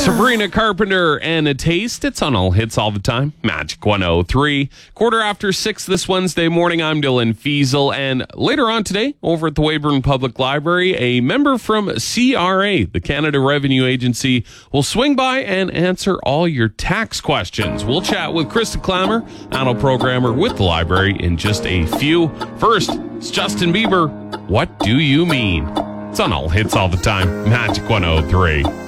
Sabrina Carpenter and A Taste. It's on All Hits All the Time. Magic 103. 6:15 this Wednesday morning. I'm Dylan Fiesel. And later on today, over at the Weyburn Public Library, a member from CRA, the Canada Revenue Agency, will swing by and answer all your tax questions. We'll chat with Krista Clammer, adult programmer with the library, in just a few. First, it's Justin Bieber. What do you mean? It's on All Hits All the Time. Magic 103.